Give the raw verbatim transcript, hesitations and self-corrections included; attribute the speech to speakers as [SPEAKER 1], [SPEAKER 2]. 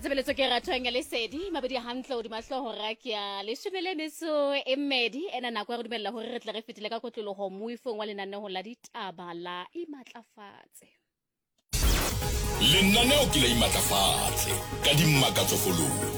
[SPEAKER 1] Tshebeletso ke ratwang ya lesedi mabedi hantle o di mahlo hora ke ya leshebele meso e mmedi ena nako ya go dumella hore re tle re fetile ka kotlologo moifong wa lenaneo la ditaba la Imatlafatse.
[SPEAKER 2] Lenaneo ke la Imatlafatse ka dimmakatso folong.